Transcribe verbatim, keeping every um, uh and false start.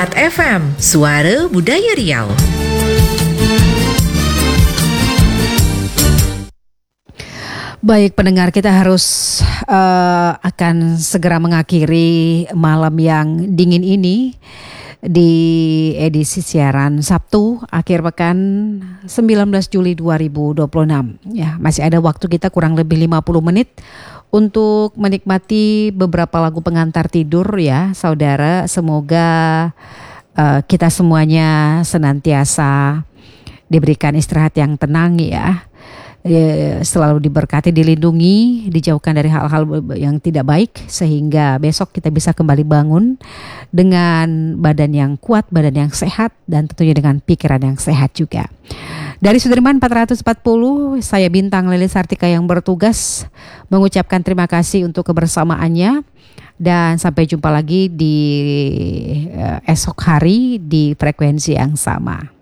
empat F M, Suara Budaya Riau. Baik pendengar, kita harus uh, akan segera mengakhiri malam yang dingin ini di edisi siaran Sabtu akhir pekan sembilan belas Juli dua ribu dua puluh enam. Ya, masih ada waktu kita kurang lebih lima puluh menit untuk menikmati beberapa lagu pengantar tidur ya, saudara. Semoga uh, kita semuanya senantiasa diberikan istirahat yang tenang ya. Selalu diberkati, dilindungi, dijauhkan dari hal-hal yang tidak baik, sehingga besok kita bisa kembali bangun dengan badan yang kuat, badan yang sehat, dan tentunya dengan pikiran yang sehat juga. Dari Sudirman empat ratus empat puluh, saya Bintang Lilis Sartika yang bertugas mengucapkan terima kasih untuk kebersamaannya, dan sampai jumpa lagi di uh, esok hari di frekuensi yang sama.